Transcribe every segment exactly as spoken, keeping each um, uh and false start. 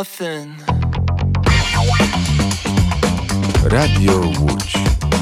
Radio Łódź.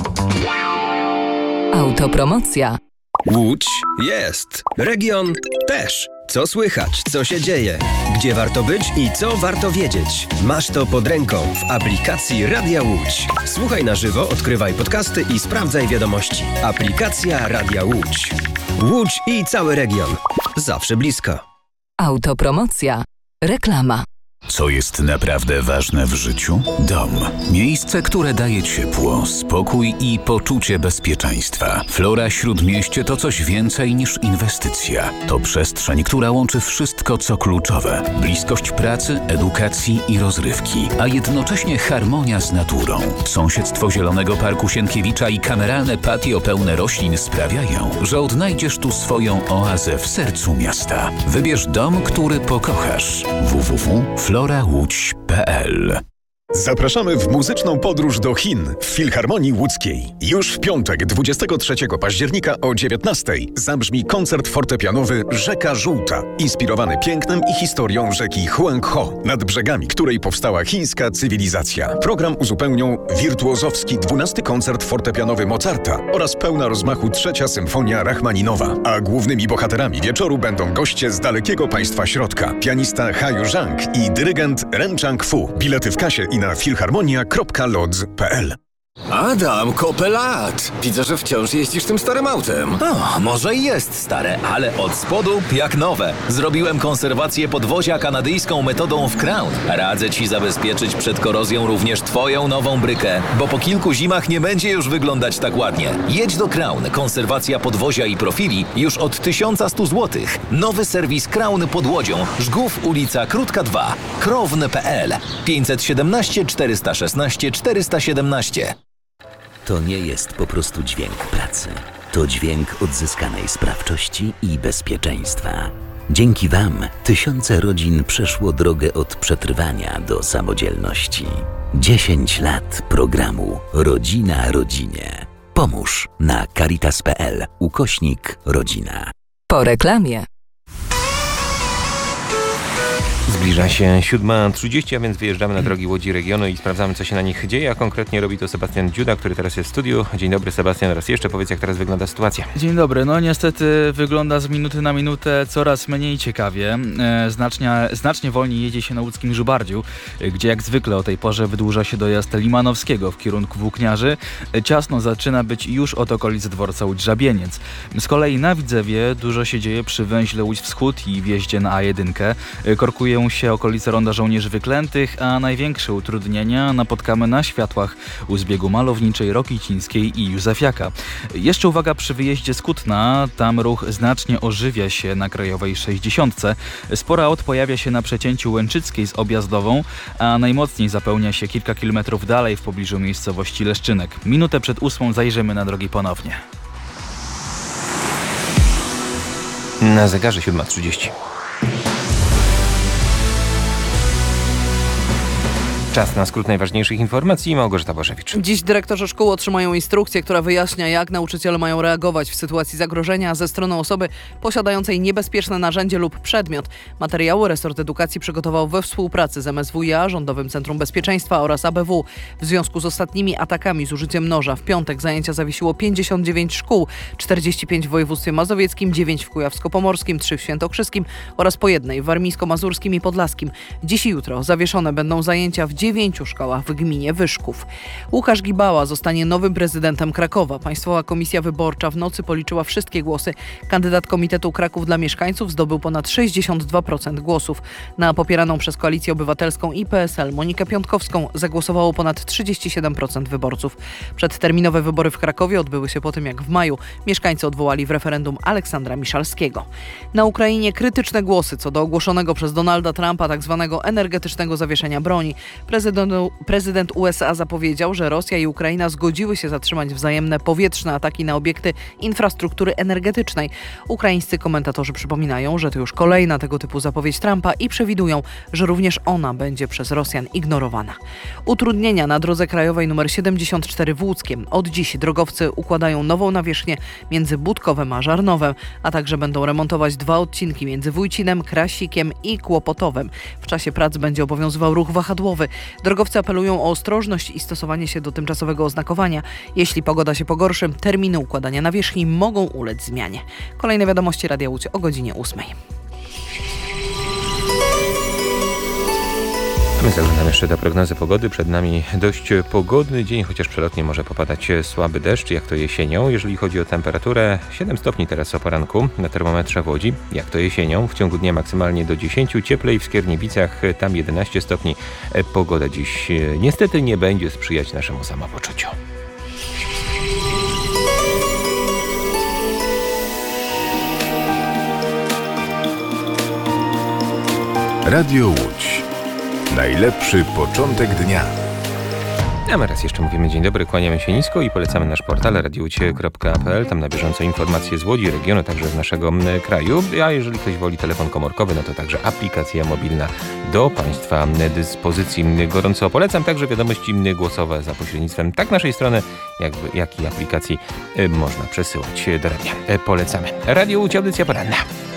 Autopromocja. Łódź jest. Region też. Co słychać, co się dzieje, gdzie warto być i co warto wiedzieć. Masz to pod ręką w aplikacji Radia Łódź. Słuchaj na żywo, odkrywaj podcasty i sprawdzaj wiadomości. Aplikacja Radia Łódź. Łódź i cały region. Zawsze blisko. Autopromocja. Reklama. Co jest naprawdę ważne w życiu? Dom. Miejsce, które daje ciepło, spokój i poczucie bezpieczeństwa. Flora Śródmieście to coś więcej niż inwestycja. To przestrzeń, która łączy wszystko, co kluczowe. Bliskość pracy, edukacji i rozrywki, a jednocześnie harmonia z naturą. Sąsiedztwo Zielonego Parku Sienkiewicza i kameralne patio pełne roślin sprawiają, że odnajdziesz tu swoją oazę w sercu miasta. Wybierz dom, który pokochasz. w w w kropka flora łódź kropka p l. Zapraszamy w muzyczną podróż do Chin w Filharmonii Łódzkiej. Już w piątek, dwudziestego trzeciego października o dziewiętnastej zabrzmi koncert fortepianowy Rzeka Żółta, inspirowany pięknem i historią rzeki Huanghe, nad brzegami której powstała chińska cywilizacja. Program uzupełnią wirtuozowski dwunasty koncert fortepianowy Mozarta oraz pełna rozmachu trzecia symfonia Rachmaninowa. A głównymi bohaterami wieczoru będą goście z dalekiego państwa środka, pianista Haiyu Zhang i dyrygent Ren Chang-fu. Bilety w kasie i na filharmonia kropka lodz kropka p l. Adam, kopę lat! Widzę, że wciąż jeździsz tym starym autem. O, może i jest stare, ale od spodu jak nowe. Zrobiłem konserwację podwozia kanadyjską metodą w Crown. Radzę Ci zabezpieczyć przed korozją również Twoją nową brykę, bo po kilku zimach nie będzie już wyglądać tak ładnie. Jedź do Crown. Konserwacja podwozia i profili już od tysiąc sto złotych. Nowy serwis Crown pod Łodzią. Żgów, ulica Krótka dwa. krowny kropka p l. pięćset siedemnaście czterysta szesnaście czterysta siedemnaście. To nie jest po prostu dźwięk pracy. To dźwięk odzyskanej sprawczości i bezpieczeństwa. Dzięki Wam tysiące rodzin przeszło drogę od przetrwania do samodzielności. dziesięć lat programu Rodzina Rodzinie. Pomóż na caritas kropka p l ukośnik rodzina. Po reklamie. Zbliża się siódma trzydzieści, a więc wyjeżdżamy na drogi Łodzi regionu i sprawdzamy, co się na nich dzieje, a konkretnie robi to Sebastian Dziuda, który teraz jest w studiu. Dzień dobry, Sebastian, raz jeszcze powiedz, jak teraz wygląda sytuacja. Dzień dobry, no niestety wygląda z minuty na minutę coraz mniej ciekawie. E, znacznie, znacznie wolniej jedzie się na łódzkim Żubardziu, gdzie jak zwykle o tej porze wydłuża się dojazd Limanowskiego w kierunku Włókniarzy. E, ciasno zaczyna być już od okolic dworca Łódź-Żabieniec. Z kolei na Widzewie dużo się dzieje przy węźle Łódź Wschód i wjeździe na A jeden. E, korkuje się okolice Ronda Żołnierzy Wyklętych, a największe utrudnienia napotkamy na światłach u zbiegu Malowniczej, Rokicińskiej i Józefiaka. Jeszcze uwaga przy wyjeździe z Kutna, tam ruch znacznie ożywia się na Krajowej sześćdziesiątce. Spora aut pojawia się na przecięciu Łęczyckiej z Objazdową, a najmocniej zapełnia się kilka kilometrów dalej w pobliżu miejscowości Leszczynek. Minutę przed ósmą zajrzymy na drogi ponownie. Na zegarze siódma trzydzieści. Czas na skrót najważniejszych informacji. Małgorzata Bożewicz. Dziś dyrektorzy szkół otrzymają instrukcję, która wyjaśnia, jak nauczyciele mają reagować w sytuacji zagrożenia ze strony osoby posiadającej niebezpieczne narzędzie lub przedmiot. Materiały resort edukacji przygotował we współpracy z M S W i A, Rządowym Centrum Bezpieczeństwa oraz A B W. W związku z ostatnimi atakami z użyciem noża w piątek zajęcia zawiesiło pięćdziesiąt dziewięć szkół, czterdzieści pięć w województwie mazowieckim, dziewięć w Kujawsko-Pomorskim, trzy w Świętokrzyskim oraz po jednej w Warmińsko-Mazurskim i Podlaskim. Dziś i jutro zawieszone będą zajęcia w dziewięciu szkołach w gminie Wyszków. Łukasz Gibała zostanie nowym prezydentem Krakowa. Państwowa Komisja Wyborcza w nocy policzyła wszystkie głosy. Kandydat Komitetu Kraków dla Mieszkańców zdobył ponad sześćdziesiąt dwa procent głosów. Na popieraną przez Koalicję Obywatelską i P S L Monikę Piątkowską zagłosowało ponad trzydzieści siedem procent wyborców. Przedterminowe wybory w Krakowie odbyły się po tym, jak w maju mieszkańcy odwołali w referendum Aleksandra Miszalskiego. Na Ukrainie krytyczne głosy co do ogłoszonego przez Donalda Trumpa tzw. energetycznego zawieszenia broni. prezydent, prezydent U S A zapowiedział, że Rosja i Ukraina zgodziły się zatrzymać wzajemne powietrzne ataki na obiekty infrastruktury energetycznej. Ukraińscy komentatorzy przypominają, że to już kolejna tego typu zapowiedź Trumpa i przewidują, że również ona będzie przez Rosjan ignorowana. Utrudnienia na drodze krajowej nr siedemdziesiąt cztery w Łódzkiem. Od dziś drogowcy układają nową nawierzchnię między Budkowem a Żarnowem, a także będą remontować dwa odcinki między Wójcinem, Krasikiem i Kłopotowem. W czasie prac będzie obowiązywał ruch wahadłowy. Drogowcy apelują o ostrożność i stosowanie się do tymczasowego oznakowania. Jeśli pogoda się pogorszy, terminy układania nawierzchni mogą ulec zmianie. Kolejne wiadomości Radia Łódź o godzinie ósmej. My zaglądamy jeszcze do prognozy pogody. Przed nami dość pogodny dzień, chociaż przelotnie może popadać słaby deszcz, jak to jesienią. Jeżeli chodzi o temperaturę, siedem stopni teraz o poranku na termometrze w Łodzi, jak to jesienią. W ciągu dnia maksymalnie do dziesięć, cieplej w Skierniewicach, tam jedenaście stopni. Pogoda dziś niestety nie będzie sprzyjać naszemu samopoczuciu. Radio Łódź. Najlepszy początek dnia. A my raz jeszcze mówimy dzień dobry, kłaniamy się nisko i polecamy nasz portal radio łódź kropka p l. Tam na bieżąco informacje z Łodzi, regionu, także z naszego kraju. A jeżeli ktoś woli telefon komórkowy, no to także aplikacja mobilna do Państwa dyspozycji. Gorąco polecam także wiadomości głosowe za pośrednictwem tak naszej strony, jak, jak i aplikacji można przesyłać do radia. Polecamy. Radio Łódź, audycja poranna.